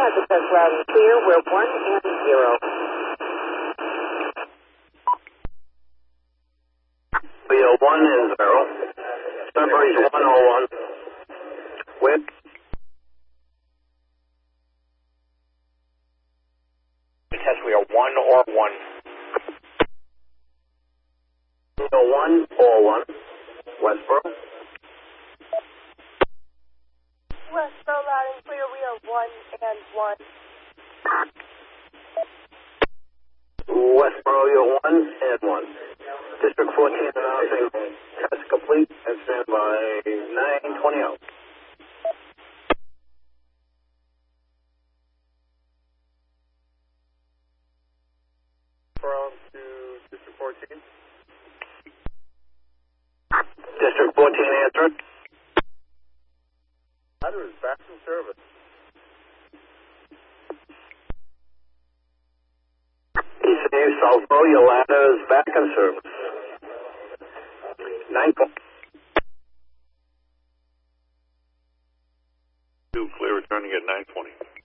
has the test loud and clear. We're 1 and 0. We are 1 and 0. Sudbury's 101. With test, we are 1 or 1. We are 1 or 1. Westboro. Westboro loud and clear, we are 1 and 1. Westboro, you're 1 and 1. District 14 announcing test complete and stand by 9:20 out. From to District 14. District 14 answered. Ladder is back in service. ECU Southborough, your ladder is back in service. 9:20. Clear returning at 9:20.